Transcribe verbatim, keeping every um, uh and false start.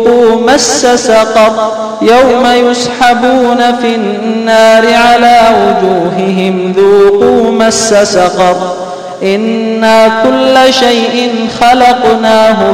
مس سقر يوم يسحبون في النار على وجوههم ذوقوا مس سقر إنا كل شيء خلقناه